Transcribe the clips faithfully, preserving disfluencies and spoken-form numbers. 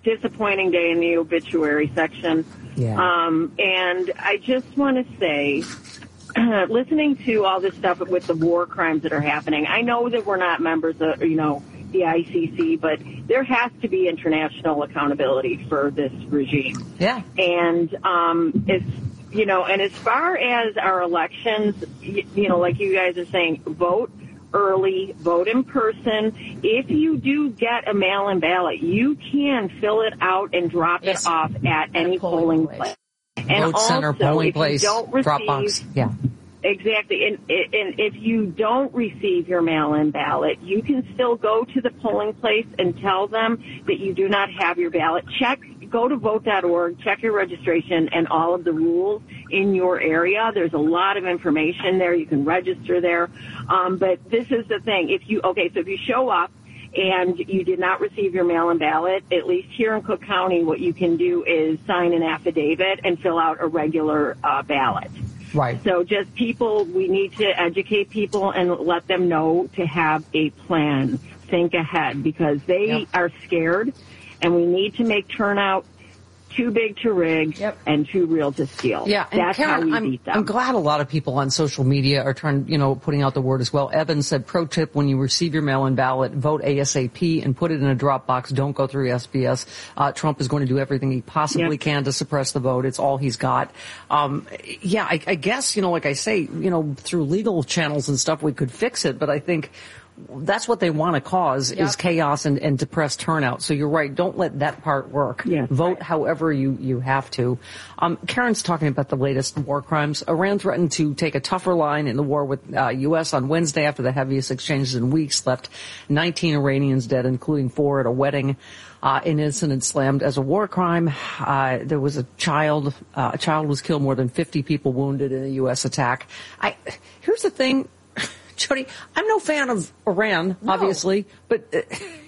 disappointing day in the obituary section. Yeah. Um, and I just want to say, uh, listening to all this stuff with the war crimes that are happening, I know that we're not members of, you know, the I C C, but there has to be international accountability for this regime. Yeah. And um, it's, you know, and as far as our elections, you, you know, like you guys are saying, vote early, vote in person. If you do get a mail-in ballot, you can fill it out and drop Yes. it off at any polling place. And Vote also, center, polling if place, you don't receive, drop box. Yeah. Exactly. And, and if you don't receive your mail-in ballot, you can still go to the polling place and tell them that you do not have your ballot. Check, go to vote dot org, check your registration and all of the rules in your area. There's a lot of information there. You can register there. Um, but this is the thing. If you, okay, so if you show up and you did not receive your mail-in ballot, at least here in Cook County, what you can do is sign an affidavit and fill out a regular uh, ballot. Right. So just people, we need to educate people and let them know to have a plan, think ahead, because they Yep. are scared, and we need to make turnout too big to rig Yep. and too real to steal. Yeah, and That's Karen, how we I'm, beat them. I'm glad a lot of people on social media are trying, you know, putting out the word as well. Evan said, pro tip, when you receive your mail-in ballot, vote ASAP and put it in a drop box. Don't go through S B S. Uh, Trump is going to do everything he possibly Yep. can to suppress the vote. It's all he's got. Um, yeah, I, I guess, you know, like I say, you know, through legal channels and stuff, we could fix it, but I think that's what they want to cause Yep. is chaos and, and depressed turnout. So you're right. Don't let that part work. Yes. Vote however you, you have to. Um, Karen's talking about the latest war crimes. Iran threatened to take a tougher line in the war with uh, U S on Wednesday after the heaviest exchanges in weeks left nineteen Iranians dead, including four at a wedding. Uh, an incident slammed as a war crime. Uh, there was a child, uh, a child was killed, more than fifty people wounded in a U S attack. I, here's the thing. Jody, I'm no fan of Iran, No. obviously, but uh,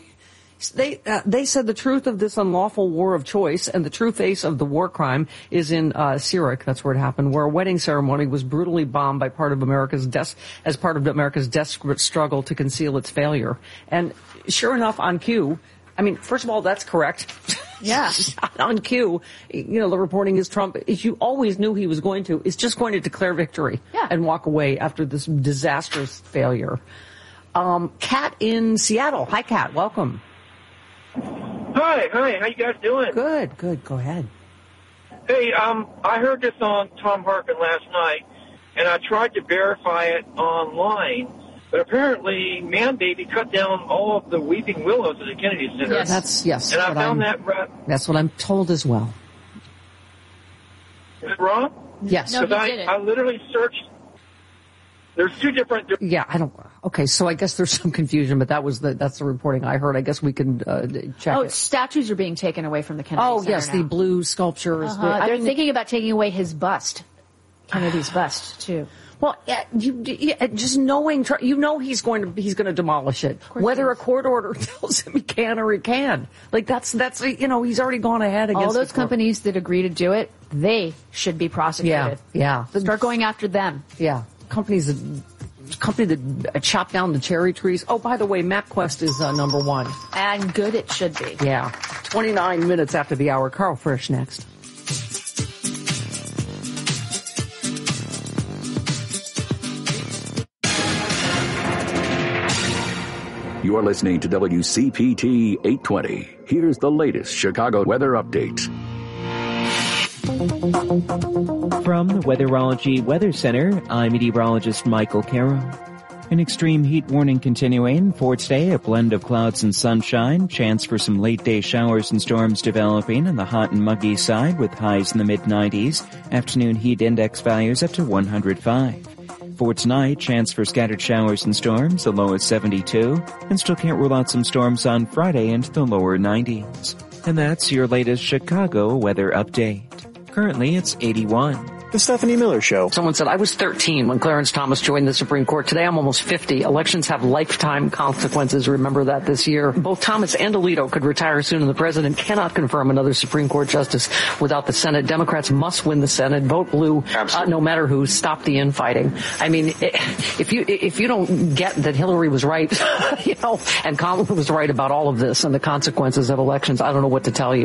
they uh, they said the truth of this unlawful war of choice and the true face of the war crime is in uh, Sirak, that's where it happened, where a wedding ceremony was brutally bombed by part of America's des- as part of America's desperate struggle to conceal its failure. And sure enough, on cue, I mean, first of all, that's correct. Yeah. On cue, you know, the reporting is Trump, as you always knew he was going to, is just going to declare victory Yeah. and walk away after this disastrous failure. Um, Kat in Seattle. Hi, Kat. Welcome. Hi, hi. How you guys doing? Good, good. Go ahead. Hey, um, I heard this on Tom Harkin last night, and I tried to verify it online. But apparently, Man Baby cut down all of the weeping willows at the Kennedy Center. Yes. That's, yes. And I what found I'm- that ra- That's what I'm told as well. is it wrong? Yes. No, Because he I, didn't. I literally searched. There's two different. Yeah, I don't, okay, so I guess there's some confusion, but that was the, that's the reporting I heard. I guess we can, uh, check Oh, it. statues are being taken away from the Kennedy Oh, Center yes, now. the blue sculpture is, Uh-huh. I They're mean, thinking about taking away his bust. Kennedy's bust, too. well, yeah, you, yeah, just knowing, Tr- you know he's going to, he's going to demolish it. Whether he a is. court order tells him he can or he can. Like, that's, that's, you know, he's already gone ahead against All those the court. companies that agree to do it, they should be Yeah, prosecuted. yeah. Start going after them. Yeah, companies that, company that chop down the cherry trees. Oh, by the way, MapQuest is uh, number one. And good it should be. Yeah. twenty-nine minutes after the hour. Carl Frisch next. You're listening to W C P T eight twenty. Here's the latest Chicago weather update. From the Weatherology Weather Center, I'm meteorologist Michael Carroll. An extreme heat warning continuing for today, a blend of clouds and sunshine, chance for some late-day showers and storms developing on the hot and muggy side with highs in the mid nineties, afternoon heat index values up to one hundred five. For tonight, chance for scattered showers and storms, the low is seventy-two, and still can't rule out some storms on Friday into the lower nineties. And that's your latest Chicago weather update. Currently, it's eighty-one. The Stephanie Miller Show. Someone said, I was thirteen when Clarence Thomas joined the Supreme Court. Today I'm almost fifty. Elections have lifetime consequences. Remember that this year. Both Thomas and Alito could retire soon, and the president cannot confirm another Supreme Court justice without the Senate. Democrats must win the Senate. Vote blue, uh, no matter who. Stop the infighting. I mean, if you if you don't get that Hillary was right, you know, and Kamala was right about all of this and the consequences of elections, I don't know what to tell you.